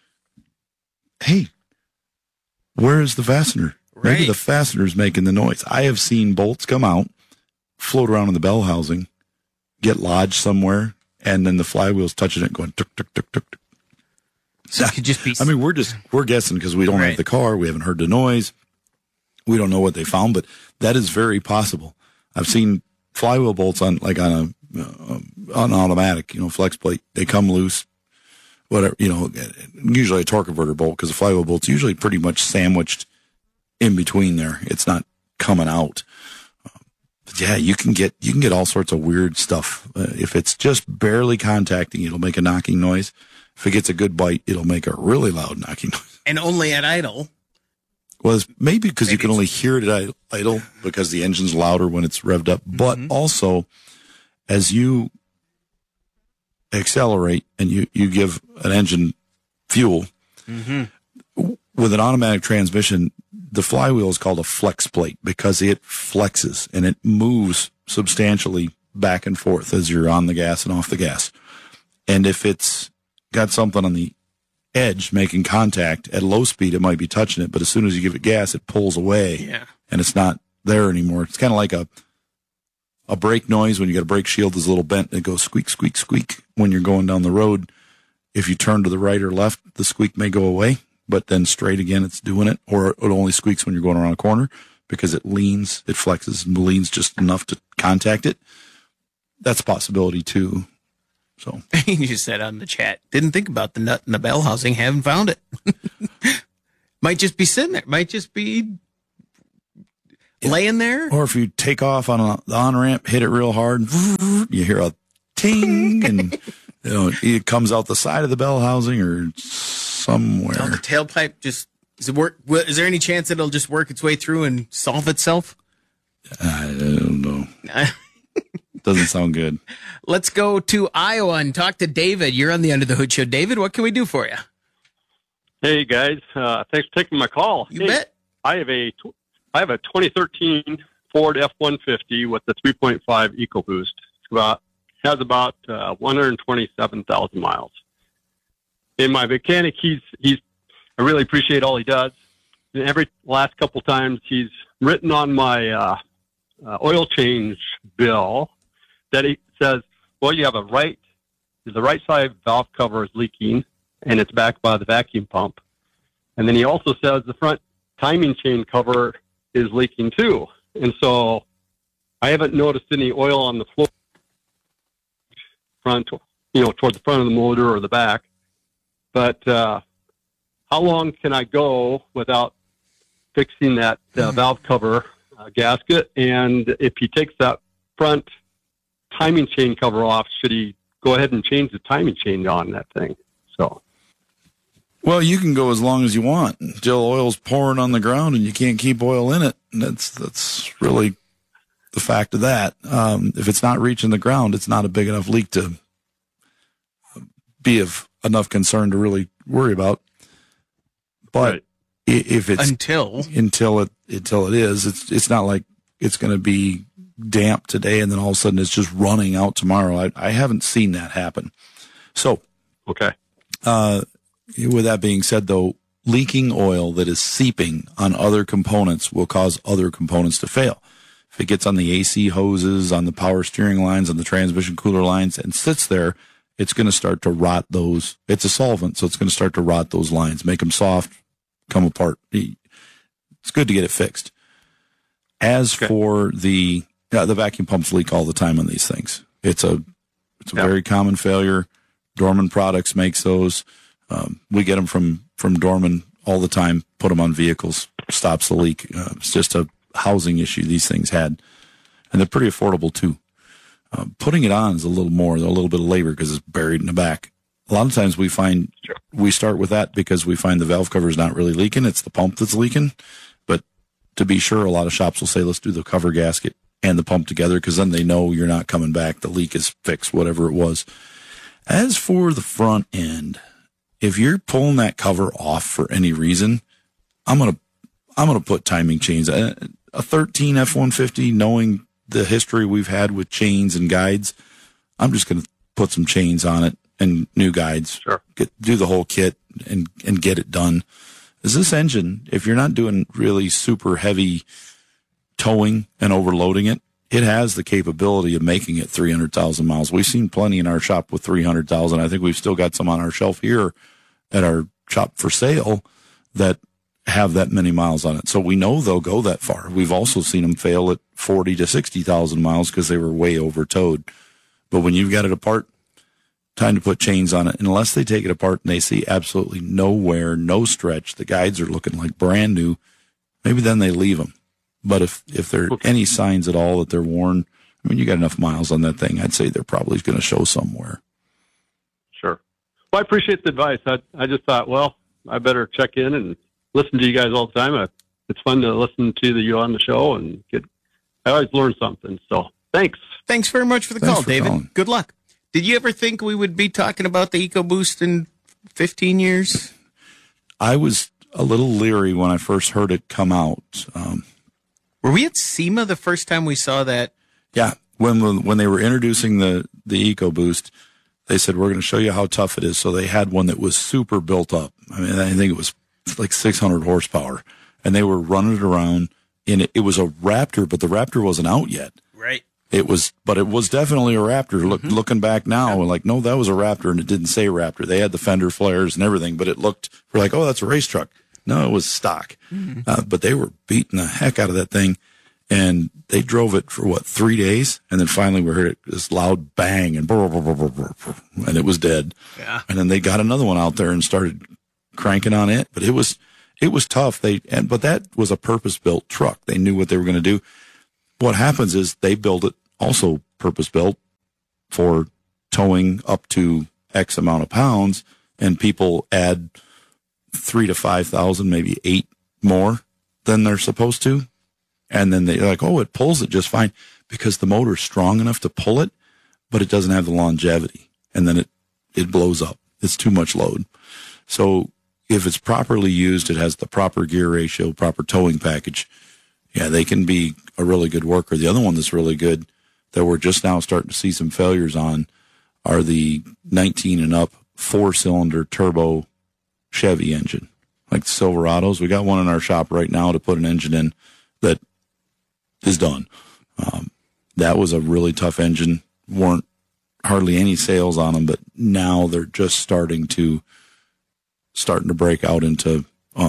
hey, where is the fastener? Right. Maybe the fastener's making the noise. I have seen bolts come out, float around in the bell housing, get lodged somewhere, and then the flywheel's touching it, going tuk tuk tuk tuk. So it could just be. I mean, we're guessing because we don't have the car, we haven't heard the noise, we don't know what they found, but that is very possible. I've seen flywheel bolts on an automatic, flex plate. They come loose, whatever, usually a torque converter bolt, because the flywheel bolt's usually pretty much sandwiched in between there. It's not coming out. But yeah, you can get all sorts of weird stuff. If it's just barely contacting, it'll make a knocking noise. If it gets a good bite, it'll make a really loud knocking noise. And only at idle. Well, it's maybe because you can only hear it at idle because the engine's louder when it's revved up. But also, as you accelerate and you give an engine fuel, with an automatic transmission, the flywheel is called a flex plate because it flexes and it moves substantially back and forth as you're on the gas and off the gas. And if it's got something on the edge making contact at low speed, it might be touching it, but as soon as you give it gas, it pulls away and it's not there anymore. It's kind of like a brake noise when you got a brake shield is a little bent and it goes squeak, squeak, squeak when you're going down the road. If you turn to the right or left, the squeak may go away, but then straight again, it's doing it, or it only squeaks when you're going around a corner because it leans, it flexes and leans just enough to contact it. That's a possibility too. So you just said on the chat, didn't think about the nut in the bell housing, haven't found it. Might just be sitting there. Might just be laying there. Or if you take off on the on-ramp, hit it real hard, you hear a ting and it comes out the side of the bell housing or somewhere. Oh, the tailpipe just, does it work? Is there any chance it'll just work its way through and solve itself? I don't know. Doesn't sound good. Let's go to Iowa and talk to David. You're on the Under the Hood Show. David, what can we do for you? Hey guys, thanks for taking my call. You bet. I have a 2013 Ford F-150 with the 3.5 EcoBoost. Has about 127,000 miles. And my mechanic, I really appreciate all he does. And every last couple times he's written on my oil change bill that he says, well, you have the right side valve cover is leaking and it's backed by the vacuum pump. And then he also says the front timing chain cover is leaking too. And so I haven't noticed any oil on the floor front, toward the front of the motor or the back. But how long can I go without fixing that valve cover gasket? And if he takes that front timing chain cover off, should he go ahead and change the timing chain on that thing? So, well, you can go as long as you want until oil's pouring on the ground and you can't keep oil in it. And that's really the fact of that. If it's not reaching the ground, it's not a big enough leak to be of enough concern to really worry about. But right. If it's until it is, it's not like it's going to be damp today and then all of a sudden it's just running out tomorrow. I haven't seen that happen. So, okay. With that being said, though, leaking oil that is seeping on other components will cause other components to fail. If it gets on the AC hoses, on the power steering lines, on the transmission cooler lines, and sits there, it's going to start to rot those. It's a solvent, so it's going to start to rot those lines, make them soft, come apart. It's good to get it fixed. As for the vacuum pumps leak all the time on these things. It's a very common failure. Dorman Products makes those. We get them from Dorman all the time, put them on vehicles, stops the leak. It's just a housing issue these things had. And they're pretty affordable too. Putting it on is a little bit of labor because it's buried in the back. A lot of times we find we start with that because we find the valve cover is not really leaking. It's the pump that's leaking. But to be sure, a lot of shops will say, let's do the cover gasket and the pump together because then they know you're not coming back. The leak is fixed, whatever it was. As for the front end, if you're pulling that cover off for any reason, I'm gonna put timing chains. A 13 F-150, knowing the history we've had with chains and guides, I'm just gonna put some chains on it and new guides. Sure. Do the whole kit and get it done. Is this engine, if you're not doing really super heavy towing and overloading it, it has the capability of making it 300,000 miles. We've seen plenty in our shop with 300,000. I think we've still got some on our shelf here at our shop for sale that have that many miles on it. So we know they'll go that far. We've also seen them fail at 40 to 60,000 miles because they were way over towed. But when you've got it apart, time to put chains on it. Unless they take it apart and they see absolutely no wear, no stretch, the guides are looking like brand new, maybe then they leave them. But if there are any signs at all that they're worn, I mean, you got enough miles on that thing, I'd say they're probably going to show somewhere. Sure. Well, I appreciate the advice. I just thought, well, I better check in and listen to you guys all the time. It's fun to listen to you on the show and I always learn something. So thanks. Thanks very much for the call, David. Calling. Good luck. Did you ever think we would be talking about the EcoBoost in 15 years? I was a little leery when I first heard it come out. Were we at SEMA the first time we saw that? Yeah, when they were introducing the EcoBoost, they said, we're going to show you how tough it is. So they had one that was super built up. I mean, I think it was like 600 horsepower, and they were running it around in it. It was a Raptor, but the Raptor wasn't out yet. Right. It was definitely a Raptor. Looking back now, we're like, no, that was a Raptor, and it didn't say Raptor. They had the fender flares and everything, but we're like, oh, that's a race truck. No, it was stock. But they were beating the heck out of that thing, and they drove it for 3 days, and then finally we heard this loud bang, and and it was dead. Yeah. And then they got another one out there and started cranking on it, but it was tough. But that was a purpose-built truck. They knew what they were going to do. What happens is they build it also purpose-built for towing up to X amount of pounds, and people add 3,000 to 5,000, maybe 8 more than they're supposed to. And then they're like, oh, it pulls it just fine because the motor's strong enough to pull it, but it doesn't have the longevity. And then it blows up. It's too much load. So if it's properly used, it has the proper gear ratio, proper towing package. Yeah, they can be a really good worker. The other one that's really good that we're just now starting to see some failures on are the 19 and up 4-cylinder turbo Chevy engine, like the Silverados. We got one in our shop right now to put an engine in that is done. That was a really tough engine. Weren't hardly any sales on them, but now they're just starting to break out into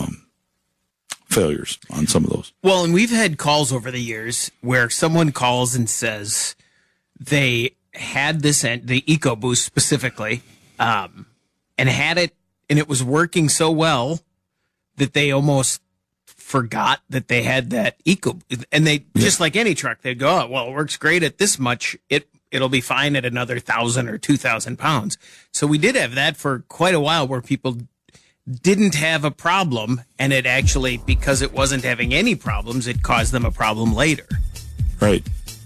failures on some of those. Well, and we've had calls over the years where someone calls and says they had the EcoBoost specifically, and had it, and it was working so well that they almost forgot that they had that and they just like any truck, they'd go, oh, well, it works great at this much. It'll be fine at another 1,000 or 2,000 pounds. So we did have that for quite a while where people didn't have a problem, and it actually, because it wasn't having any problems, it caused them a problem later. Right.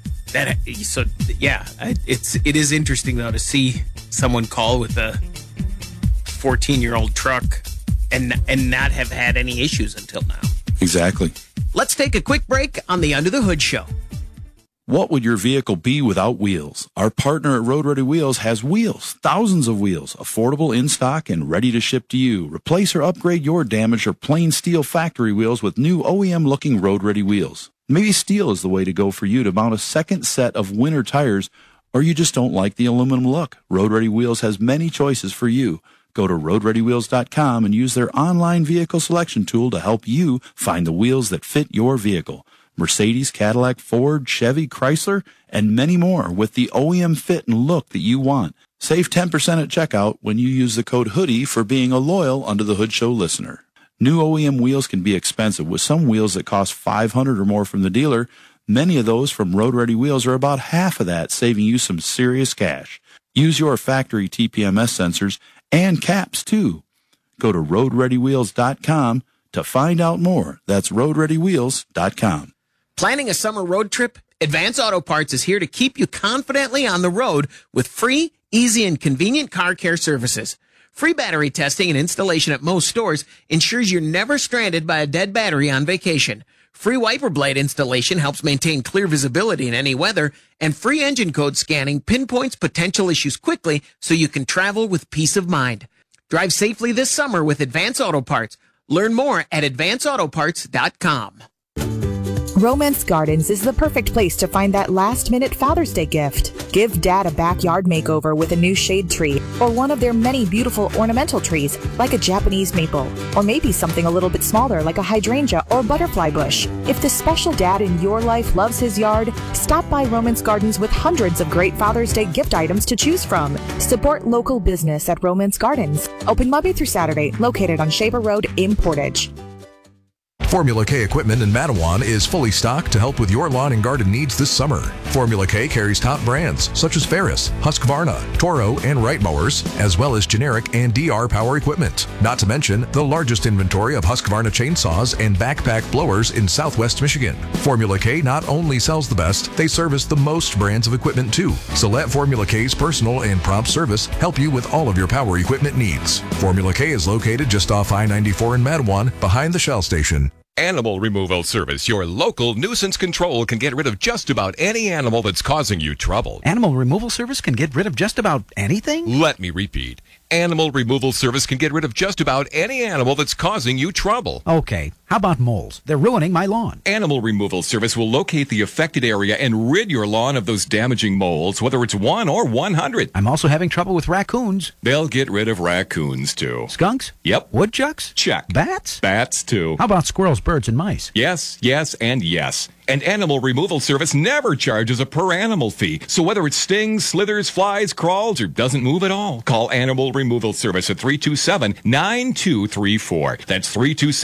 It is interesting though to see someone call with a 14-year-old truck and not have had any issues until now. Exactly. Let's take a quick break on the Under the Hood Show. What would your vehicle be without wheels? Our partner at Road Ready Wheels has wheels, thousands of wheels, affordable in stock and ready to ship to you. Replace or upgrade your damaged or plain steel factory wheels with new OEM-looking Road Ready wheels. Maybe steel is the way to go for you to mount a second set of winter tires, or you just don't like the aluminum look. Road Ready Wheels has many choices for you. Go to roadreadywheels.com and use their online vehicle selection tool to help you find the wheels that fit your vehicle. Mercedes, Cadillac, Ford, Chevy, Chrysler, and many more with the OEM fit and look that you want. Save 10% at checkout when you use the code HOODIE for being a loyal Under the Hood Show listener. New OEM wheels can be expensive, with some wheels that cost $500 or more from the dealer. Many of those from Road Ready Wheels are about half of that, saving you some serious cash. Use your factory TPMS sensors and caps, too. Go to roadreadywheels.com to find out more. That's roadreadywheels.com. Planning a summer road trip? Advance Auto Parts is here to keep you confidently on the road with free, easy, and convenient car care services. Free battery testing and installation at most stores ensures you're never stranded by a dead battery on vacation. Free wiper blade installation helps maintain clear visibility in any weather, and free engine code scanning pinpoints potential issues quickly so you can travel with peace of mind. Drive safely this summer with Advance Auto Parts. Learn more at advanceautoparts.com. Romance Gardens is the perfect place to find that last-minute Father's Day gift. Give Dad a backyard makeover with a new shade tree or one of their many beautiful ornamental trees like a Japanese maple, or maybe something a little bit smaller like a hydrangea or butterfly bush. If the special dad in your life loves his yard, stop by Romance Gardens with hundreds of great Father's Day gift items to choose from. Support local business at Romance Gardens. Open Monday through Saturday, located on Shaver Road in Portage. Formula K equipment in Mattawan is fully stocked to help with your lawn and garden needs this summer. Formula K carries top brands such as Ferris, Husqvarna, Toro, and Wright mowers, as well as generic and DR power equipment. Not to mention the largest inventory of Husqvarna chainsaws and backpack blowers in Southwest Michigan. Formula K not only sells the best, they service the most brands of equipment too. So let Formula K's personal and prompt service help you with all of your power equipment needs. Formula K is located just off I-94 in Mattawan, behind the Shell station. Animal Removal Service, your local nuisance control, can get rid of just about any animal that's causing you trouble. Animal Removal Service can get rid of just about anything? Let me repeat. Animal Removal Service can get rid of just about any animal that's causing you trouble. Okay, how about moles? They're ruining my lawn. Animal Removal Service will locate the affected area and rid your lawn of those damaging moles, whether it's 1 or 100. I'm also having trouble with raccoons. They'll get rid of raccoons, too. Skunks? Yep. Woodchucks? Check. Bats? Bats, too. How about squirrels, birds, and mice? Yes, yes, and yes. And Animal Removal Service never charges a per-animal fee. So whether it stings, slithers, flies, crawls, or doesn't move at all, call Animal Removal Service at 327-9234. That's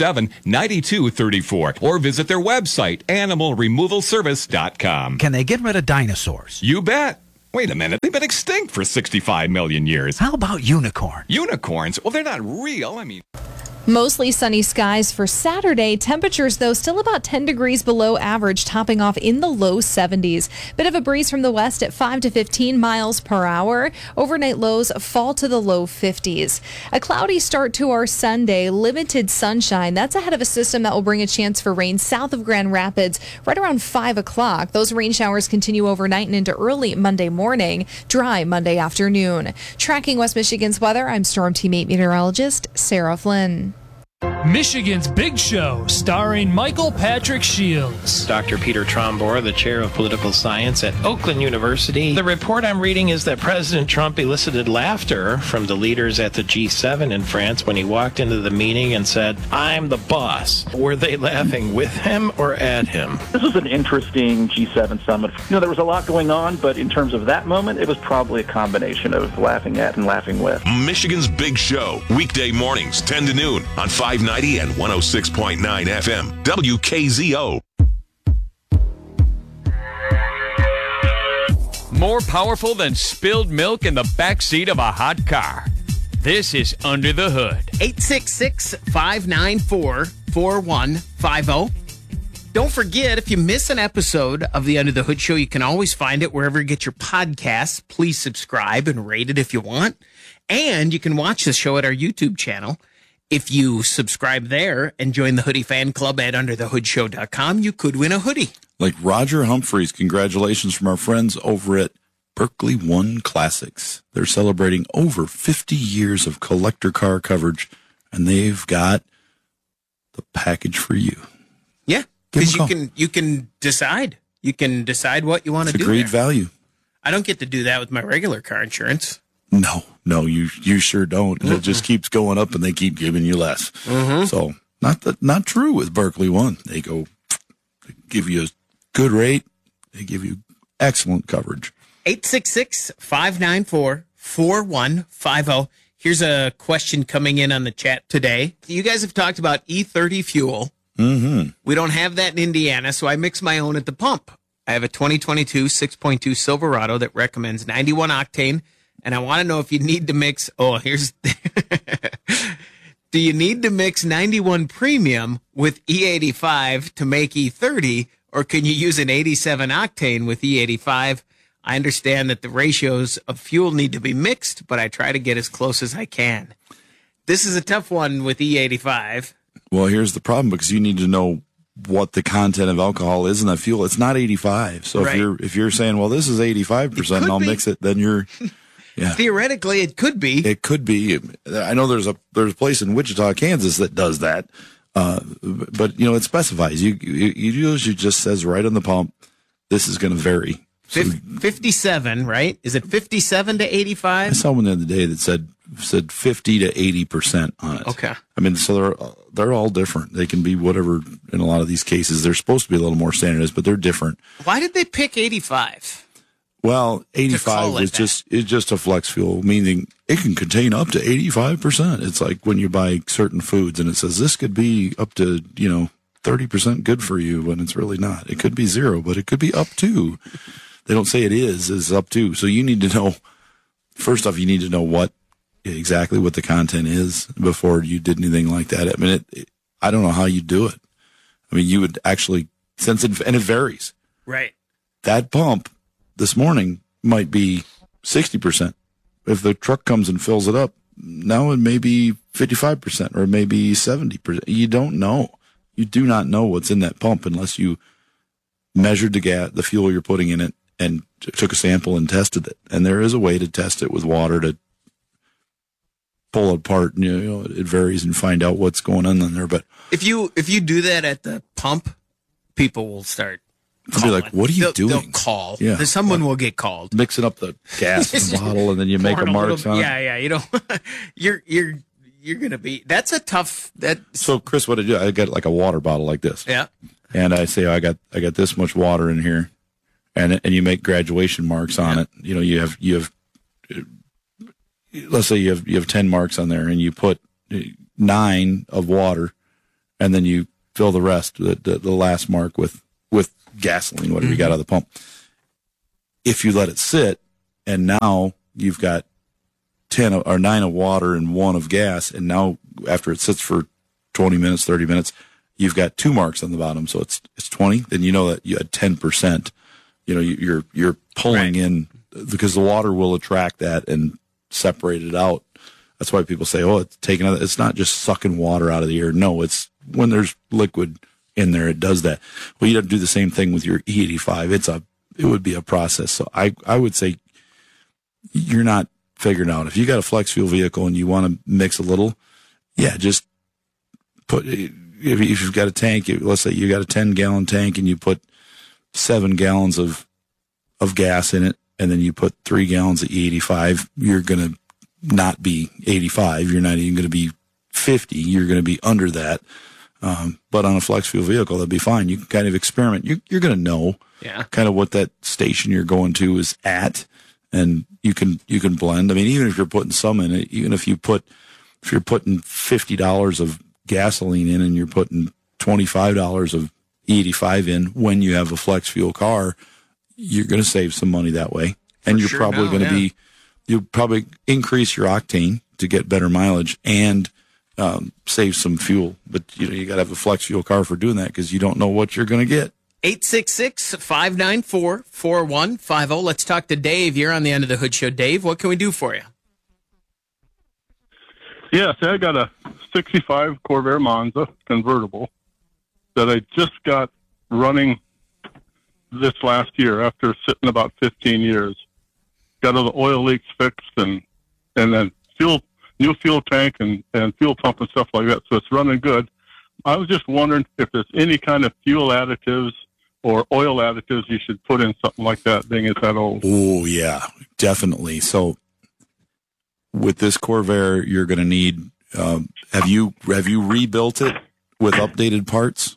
327-9234. Or visit their website, animalremovalservice.com. Can they get rid of dinosaurs? You bet. Wait a minute. They've been extinct for 65 million years. How about unicorns? Unicorns? Well, they're not real. I mean... Mostly sunny skies for Saturday. Temperatures, though, still about 10 degrees below average, topping off in the low 70s. Bit of a breeze from the west at 5 to 15 miles per hour. Overnight lows fall to the low 50s. A cloudy start to our Sunday. Limited sunshine. That's ahead of a system that will bring a chance for rain south of Grand Rapids right around 5 o'clock. Those rain showers continue overnight and into early Monday morning. Dry Monday afternoon. Tracking West Michigan's weather, I'm Storm Team 8 meteorologist Sarah Flynn. Michigan's Big Show, starring Michael Patrick Shields. Dr. Peter Trombor, the chair of political science at Oakland University. The report I'm reading is that President Trump elicited laughter from the leaders at the G7 in France when he walked into the meeting and said, "I'm the boss." Were they laughing with him or at him? This was an interesting G7 summit. There was a lot going on, but in terms of that moment, it was probably a combination of laughing at and laughing with. Michigan's Big Show, weekday mornings, 10 to noon on 590 and 106.9 FM, WKZO. More powerful than spilled milk in the backseat of a hot car. This is Under the Hood. 866-594-4150. Don't forget, if you miss an episode of the Under the Hood Show, you can always find it wherever you get your podcasts. Please subscribe and rate it if you want. And you can watch the show at our YouTube channel. If you subscribe there and join the Hoodie Fan Club at underthehoodshow.com, you could win a hoodie. Like Roger Humphreys, congratulations from our friends over at Berkeley One Classics. They're celebrating over 50 years of collector car coverage, and they've got the package for you. Yeah, because you can decide. You can decide what you want to do. It's a great value. I don't get to do that with my regular car insurance. No, you sure don't. It just keeps going up, and they keep giving you less. Mm-hmm. So not true with Berkeley One. They give you a good rate. They give you excellent coverage. 866-594-4150. Here's a question coming in on the chat today. You guys have talked about E30 fuel. Mm-hmm. We don't have that in Indiana, so I mix my own at the pump. I have a 2022 6.2 Silverado that recommends 91 octane. And I want to know if you need to mix, do you need to mix 91 premium with E85 to make E30, or can you use an 87 octane with E85? I understand that the ratios of fuel need to be mixed, but I try to get as close as I can. This is a tough one with E85. Well, here's the problem, because you need to know what the content of alcohol is in that fuel. It's not 85. So right. if you're saying, well, this is 85% and I'll mix it, then you're... Yeah. Theoretically, it could be. It could be. I know there's a place in Wichita, Kansas that does that, but it specifies. You usually just says right on the pump, this is going to vary. So, 57, right? Is it 57 to 85? I saw one the other day that said 50 to 80% on it. Okay. I mean, so they're all different. They can be whatever. In a lot of these cases, they're supposed to be a little more standardized, but they're different. Why did they pick 85? Well, 85 is just a flex fuel, meaning it can contain up to 85%. It's like when you buy certain foods and it says this could be up to, 30% good for you when it's really not. It could be 0, but it could be up to. They don't say it is up to. So you need to know, first off, you need to know exactly what the content is before you did anything like that. I mean, I don't know how you do it. I mean, you would actually sense it, and it varies. Right. That pump this morning might be 60%. If the truck comes and fills it up, now it may be 55% or it may be 70%. You don't know. You do not know what's in that pump unless you measured the fuel you're putting in it and took a sample and tested it. And there is a way to test it with water to pull it apart, and it varies, and find out what's going on in there. But if you do that at the pump, people will start. They'll be like, "What are you doing?" They'll call. Yeah, someone will get called. Mixing up the gas in the bottle, and then you make a marks on it. Yeah. You're gonna be. That's a tough. So, Chris, what I do? I got like a water bottle like this. Yeah. And I say, I got this much water in here, and you make graduation marks on it. You have. Let's say you have 10 marks on there, and you put 9 of water, and then you fill the rest, the last mark with gasoline, whatever you got out of the pump. If you let it sit, and now you've got 10 or 9 of water and 1 of gas, and now after it sits for 20 minutes, 30 minutes, you've got 2 marks on the bottom, so it's 20. Then you know that you had 10%. You're pulling in, because the water will attract that and separate it out. That's why people say, "Oh, it's taking." It's not just sucking water out of the air. No, it's when there's liquid in there, it does that. Well, you have to do the same thing with your E85. It would be a process. So I would say you're not figuring out. If you got a flex fuel vehicle and you want to mix a little, just put. If you've got a tank, let's say you got a 10-gallon tank and you put 7 gallons of gas in it, and then you put 3 gallons of E85, you're going to not be 85. You're not even going to be 50. You're going to be under that. But on a flex fuel vehicle, that'd be fine. You can kind of experiment. You're going to know kind of what that station you're going to is at, and you can blend. I mean, even if you're putting some in it, even if you're putting $50 of gasoline in and you're putting $25 of E85 in when you have a flex fuel car, you're going to save some money that way. And you're probably going to you'll probably increase your octane to get better mileage and save some fuel. But you got to have a flex fuel car for doing that, because you don't know what you're going to get. 866-594-4150. Let's talk to Dave. You're on the End of the Hood Show. Dave, what can we do for you? Yes, I got a 65 Corvair Monza convertible that I just got running this last year after sitting about 15 years. Got all the oil leaks fixed and then new fuel tank and fuel pump and stuff like that. So it's running good. I was just wondering if there's any kind of fuel additives or oil additives you should put in something like that, being it's that old. Oh, yeah, definitely. So with this Corvair, you're going to need, have you rebuilt it with updated parts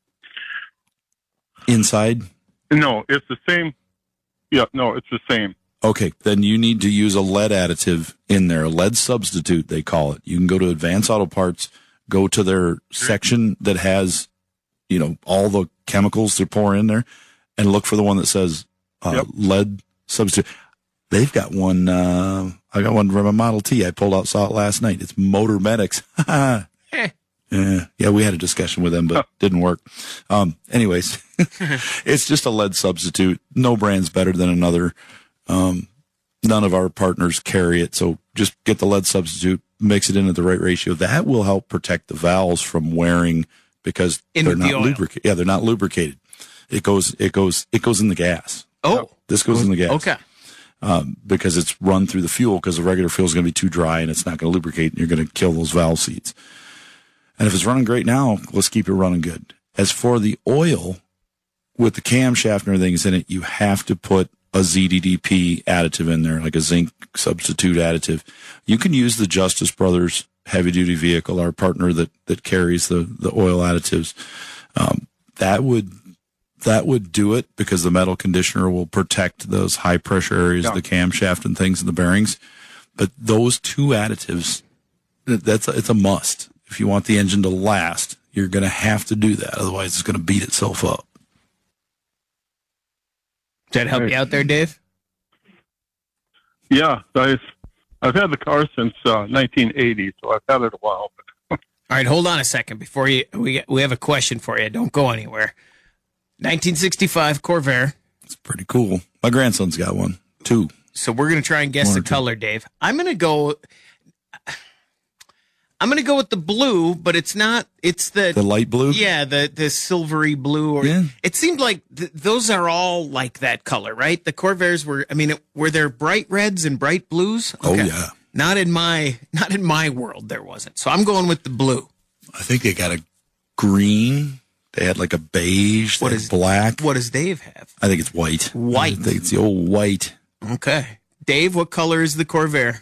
inside? No, it's the same. Yeah, no, it's the same. Okay, then you need to use a lead additive in there, a lead substitute, they call it. You can go to Advanced Auto Parts, go to their section that has, all the chemicals to pour in there, and look for the one that says lead substitute. They've got one, I got one from a Model T. I pulled out, saw it last night. It's Motor Medics. Yeah, we had a discussion with them, but didn't work. Anyways, it's just a lead substitute. No brand's better than another. None of our partners carry it, so just get the lead substitute, mix it in at the right ratio. That will help protect the valves from wearing, because they're not lubricated. Yeah, they're not lubricated. It goes in the gas. Oh, this goes in the gas. Okay. Because it's run through the fuel, because the regular fuel is going to be too dry and it's not going to lubricate, and you're going to kill those valve seats. And if it's running great now, let's keep it running good. As for the oil, with the camshaft and everything is in it, you have to put a ZDDP additive in there, like a zinc substitute additive. You can use the Justice Brothers heavy duty vehicle, our partner that carries the oil additives. That would do it, because the metal conditioner will protect those high pressure areas, the camshaft and things in the bearings. But those 2 additives, it's a must. If you want the engine to last, you're going to have to do that. Otherwise, it's going to beat itself up. Does that help you out there, Dave? Yeah, I've had the car since 1980, so I've had it a while. All right, hold on a second before we have a question for you. Don't go anywhere. 1965 Corvair. It's pretty cool. My grandson's got one, 2. So we're going to try and guess the color, Dave. I'm going to go I'm going to go with the blue, but it's not. It's the light blue. Yeah, the silvery blue. Or, Yeah. It seemed like those are all like that color, right? The Corvairs were. I mean, were there bright reds and bright blues? Oh yeah. Not in my world. There wasn't. So I'm going with the blue. I think they got a green. They had like a beige. What is black? What does Dave have? I think it's white. White. I think it's the old white. Okay, Dave. What color is the Corvair?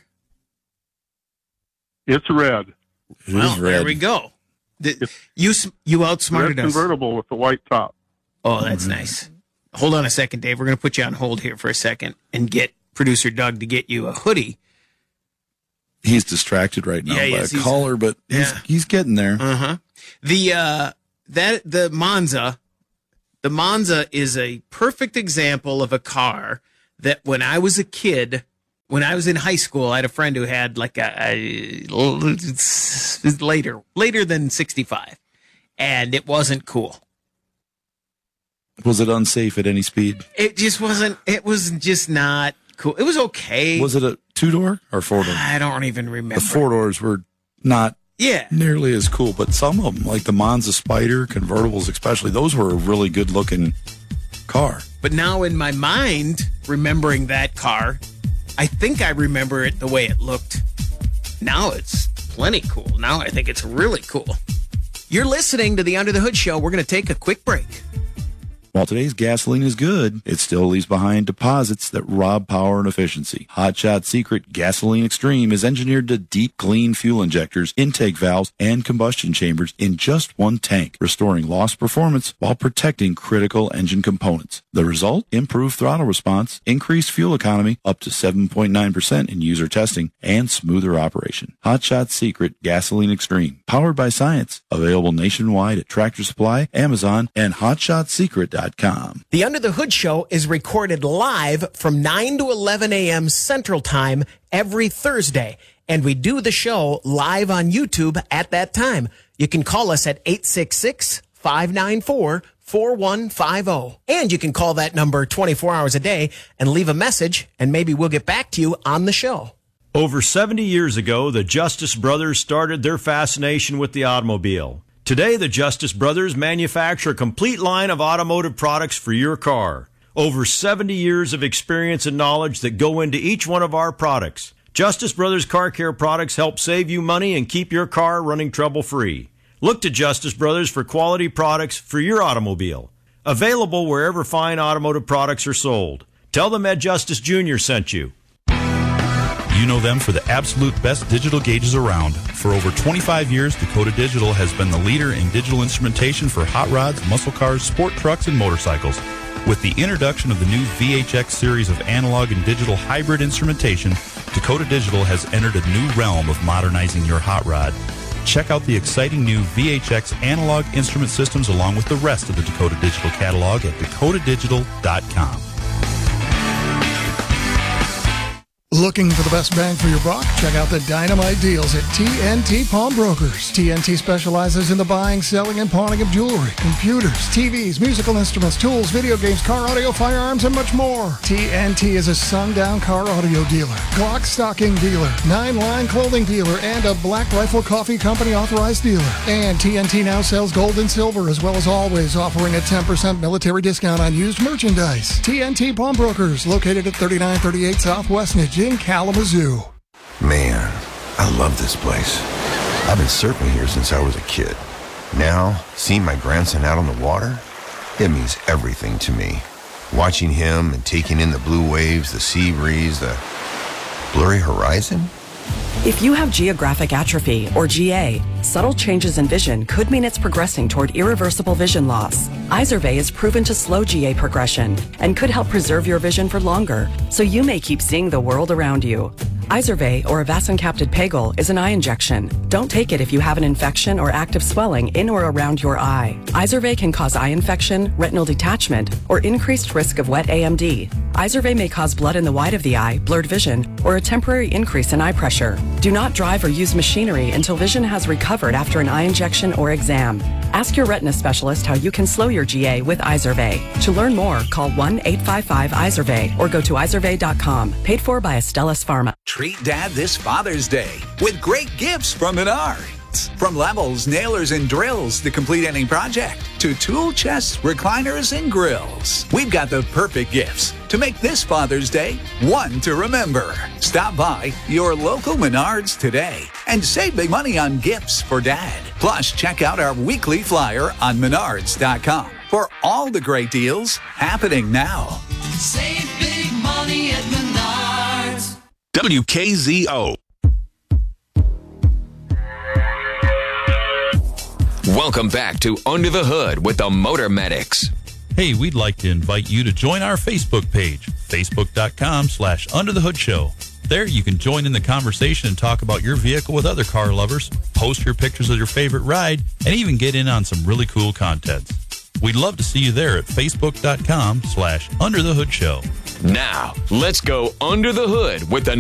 It's red. It well, is red. There we go. You outsmarted Red us. convertible with the white top. Oh, that's nice. Hold on a second, Dave. We're going to put you on hold here for a second and get producer Doug to get you a hoodie. He's distracted right now Yeah, by yes, a collar, but he's getting there. Uh-huh. The Monza is a perfect example of a car that when I was a kid, when I was in high school, I had a friend who had like later than 65, and it wasn't cool. Was it unsafe at any speed? It just wasn't. It was just not cool. It was okay. Was it a 2-door or 4-door? I don't even remember. The 4-doors were not Yeah. nearly as cool, but some of them, like the Monza Spider, convertibles especially, those were a really good-looking car. But now in my mind, remembering that car, I think I remember it the way it looked. Now it's plenty cool. Now I think it's really cool. You're listening to the Under the Hood Show. We're going to take a quick break. While today's gasoline is good, it still leaves behind deposits that rob power and efficiency. Hot Shot Secret Gasoline Extreme is engineered to deep clean fuel injectors, intake valves, and combustion chambers in just one tank, restoring lost performance while protecting critical engine components. The result? Improved throttle response, increased fuel economy, up to 7.9% in user testing, and smoother operation. Hot Shot Secret Gasoline Extreme, powered by science. Available nationwide at Tractor Supply, Amazon, and HotShotSecret.com. The Under the Hood Show is recorded live from 9 to 11 a.m. Central Time every Thursday, and we do the show live on YouTube at that time. You can call us at 866-594-4150, and you can call that number 24 hours a day and leave a message, and maybe we'll get back to you on the show. Over 70 years ago, the Justice Brothers started their fascination with the automobile. Today, the Justice Brothers manufacture a complete line of automotive products for your car. Over 70 years of experience and knowledge that go into each one of our products. Justice Brothers Car Care products help save you money and keep your car running trouble-free. Look to Justice Brothers for quality products for your automobile. Available wherever fine automotive products are sold. Tell them Ed Justice Jr. sent you. You know them for the absolute best digital gauges around. For over 25 years, Dakota Digital has been the leader in digital instrumentation for hot rods, muscle cars, sport trucks, and motorcycles. With the introduction of the new VHX series of analog and digital hybrid instrumentation, Dakota Digital has entered a new realm of modernizing your hot rod. Check out the exciting new VHX analog instrument systems along with the rest of the Dakota Digital catalog at dakotadigital.com. Looking for the best bang for your buck? Check out the dynamite deals at TNT Pawnbrokers. TNT specializes in the buying, selling, and pawning of jewelry, computers, TVs, musical instruments, tools, video games, car audio, firearms, and much more. TNT is a sundown car audio dealer, Glock stocking dealer, 9-line clothing dealer, and a Black Rifle Coffee Company authorized dealer. And TNT now sells gold and silver, as well as always offering a 10% military discount on used merchandise. TNT Pawnbrokers, located at 3938 Southwest Nijing in Kalamazoo. Man, I love this place. I've been surfing here since I was a kid. Now, seeing my grandson out on the water, it means everything to me. Watching him and taking in the blue waves, the sea breeze, the blurry horizon. If you have geographic atrophy, or GA, subtle changes in vision could mean it's progressing toward irreversible vision loss. Izervay is proven to slow GA progression and could help preserve your vision for longer, so you may keep seeing the world around you. Izervay, or avacincaptad pegol, is an eye injection. Don't take it if you have an infection or active swelling in or around your eye. Izervay can cause eye infection, retinal detachment, or increased risk of wet AMD. Izervay may cause blood in the white of the eye, blurred vision, or a temporary increase in eye pressure. Do not drive or use machinery until vision has recovered after an eye injection or exam. Ask your retina specialist how you can slow your GA with Izervay. To learn more, call 1-855-IZERVAY or go to izervay.com. Paid for by Astellas Pharma. Treat Dad this Father's Day with great gifts from Menards. From levels, nailers, and drills to complete any project, to tool chests, recliners, and grills. We've got the perfect gifts to make this Father's Day one to remember. Stop by your local Menards today and save big money on gifts for Dad. Plus, check out our weekly flyer on menards.com for all the great deals happening now. Save big money at Menards. WKZO. Welcome back to Under the Hood with the Motor Medics. Hey, we'd like to invite you to join our Facebook page, facebook.com/underthehoodshow. There you can join in the conversation and talk about your vehicle with other car lovers, post your pictures of your favorite ride, and even get in on some really cool contests. We'd love to see you there at facebook.com/underthehoodshow. Now, let's go under the hood with the